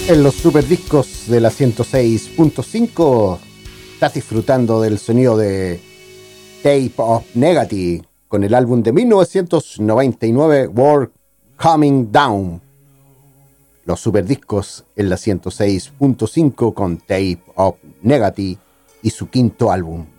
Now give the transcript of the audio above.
En los superdiscos de la 106.5 estás disfrutando del sonido de Tape of Negative con el álbum de 1999 World Coming Down. Los superdiscos en la 106.5 con Tape of Negative y su quinto álbum.